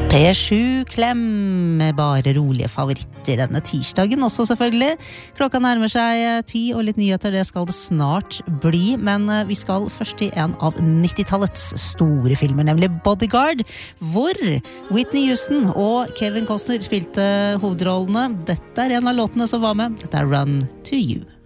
P7 Klem med bare rolige favoritter denne tirsdagen også selvfølgelig. Klokka nærmer seg 10 og litt nyheter, det skal det snart bli, men vi skal først i en av 90-tallets store filmer, nemlig Bodyguard, hvor Whitney Houston og Kevin Costner spilte hovedrollene. Dette er en av låtene som var med. Dette er Run to You.